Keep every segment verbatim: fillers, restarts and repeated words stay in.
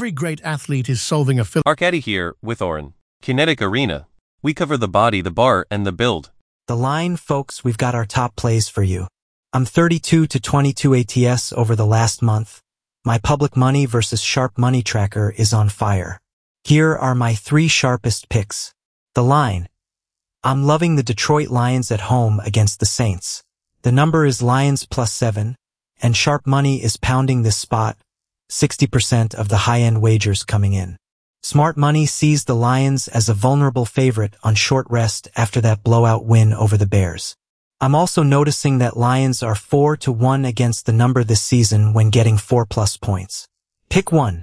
Every great athlete is solving a phil- Arcady here, with Oren. Kinetic Arena. We cover the body, the bar, and the build. The line, folks, we've got our top plays for you. I'm thirty-two to twenty-two A T S over the last month. My public money versus sharp money tracker is on fire. Here are my three sharpest picks. The line. I'm loving the Detroit Lions at home against the Saints. The number is Lions plus seven, and sharp money is pounding this spot. sixty percent of the high-end wagers coming in. Smart money sees the Lions as a vulnerable favorite on short rest after that blowout win over the Bears. I'm also noticing that Lions are four to one against the number this season when getting four plus points. Pick one.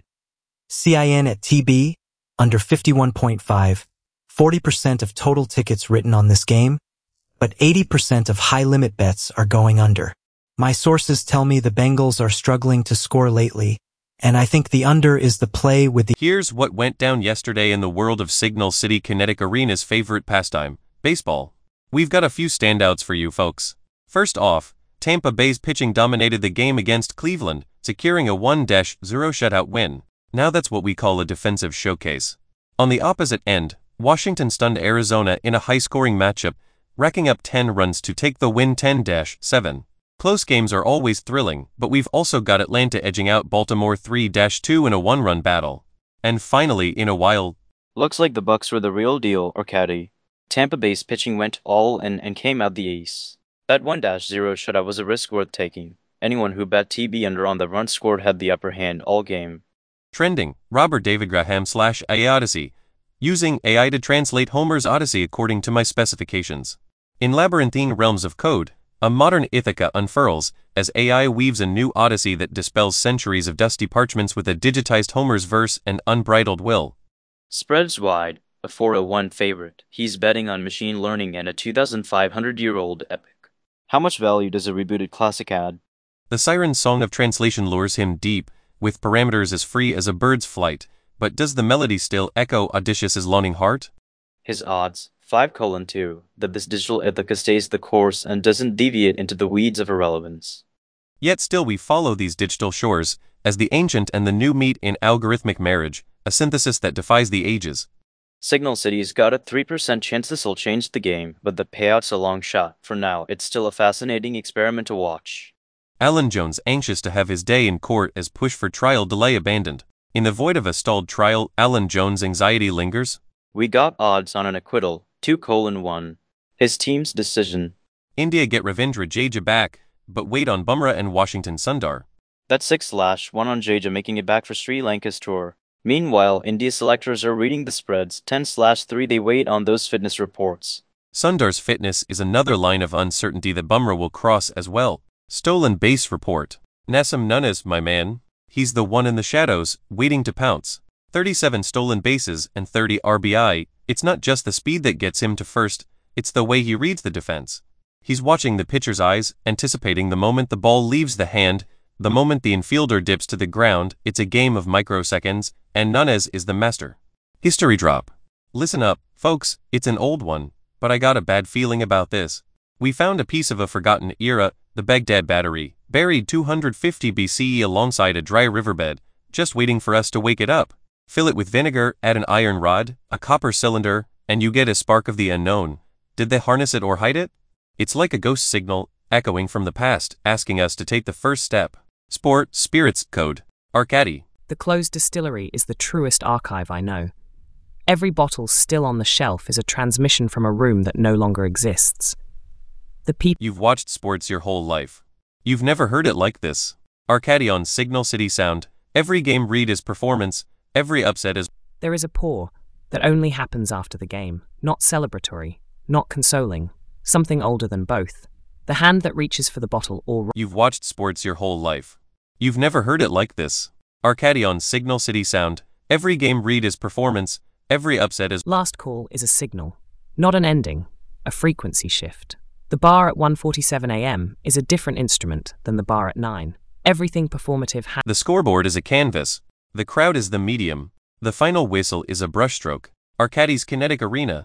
C I N at T B, under fifty-one point five, forty percent of total tickets written on this game, but eighty percent of high-limit bets are going under. My sources tell me the Bengals are struggling to score lately, and I think the under is the play with the... Here's what went down yesterday in the world of Signal City Kinetic Arena's favorite pastime, baseball. We've got a few standouts for you folks. First off, Tampa Bay's pitching dominated the game against Cleveland, securing a one to zero shutout win. Now that's what we call a defensive showcase. On the opposite end, Washington stunned Arizona in a high-scoring matchup, racking up ten runs to take the win ten to seven. Close games are always thrilling, but we've also got Atlanta edging out Baltimore three to two in a one-run battle. And finally, in a while... Looks like the Bucks were the real deal, Arcady. Tampa Bay's pitching went all in and came out the ace. That one to zero shutout was a risk worth taking. Anyone who bet T B under on the run scored had the upper hand all game. Trending, Robert David Graham slash A I Odyssey. Using A I to translate Homer's Odyssey according to my specifications. In labyrinthine realms of code, a modern Ithaca unfurls, as A I weaves a new Odyssey that dispels centuries of dusty parchments with a digitized Homer's verse and unbridled will. Spreads wide, a four oh one favorite. He's betting on machine learning and a two thousand five hundred year old epic. How much value does a rebooted classic add? The siren song of translation lures him deep, with parameters as free as a bird's flight, but does the melody still echo Odysseus' longing heart? His odds, five colon two, that this digital Ithaca stays the course and doesn't deviate into the weeds of irrelevance. Yet still we follow these digital shores, as the ancient and the new meet in algorithmic marriage, a synthesis that defies the ages. Signal City's got a three percent chance this'll change the game, but the payout's a long shot. For now, it's still a fascinating experiment to watch. Alan Jones anxious to have his day in court as push for trial delay abandoned. In the void of a stalled trial, Alan Jones' anxiety lingers. We got odds on an acquittal, two colon one. His team's decision. India get Ravindra Jadeja back, but wait on Bumrah and Washington Sundar. That's six slash one on Jadeja making it back for Sri Lanka's tour. Meanwhile, India selectors are reading the spreads, ten slash three they wait on those fitness reports. Sundar's fitness is another line of uncertainty that Bumrah will cross as well. Stolen base report. Nassim Nunes, my man. He's the one in the shadows, waiting to pounce. thirty-seven stolen bases and thirty R B I. It's not just the speed that gets him to first, it's the way he reads the defense. He's watching the pitcher's eyes, anticipating the moment the ball leaves the hand, the moment the infielder dips to the ground. It's a game of microseconds, and Nunes is the master. History drop. Listen up, folks, it's an old one, but I got a bad feeling about this. We found a piece of a forgotten era, the Baghdad Battery, buried two hundred fifty B C E alongside a dry riverbed, just waiting for us to wake it up. Fill it with vinegar, add an iron rod, a copper cylinder, and you get a spark of the unknown. Did they harness it or hide it? It's like a ghost signal, echoing from the past, asking us to take the first step. Sport, spirits, code. Arcady. The closed distillery is the truest archive I know. Every bottle still on the shelf is a transmission from a room that no longer exists. The people... You've watched sports your whole life. You've never heard it like this. Arcady on Signal City Sound. Every game read is performance, every upset is... There is a pour that only happens after the game, not celebratory, not consoling, something older than both. The hand that reaches for the bottle or... You've watched sports your whole life. You've never heard it like this. Arcady on Signal City Sound. Every game read is performance, every upset is... Last call is a signal, not an ending, a frequency shift. The bar at one forty-seven a m is a different instrument than the bar at nine. Everything performative ha- The scoreboard is a canvas. The crowd is the medium. The final whistle is a brushstroke. Arcady's Kinetic Arena.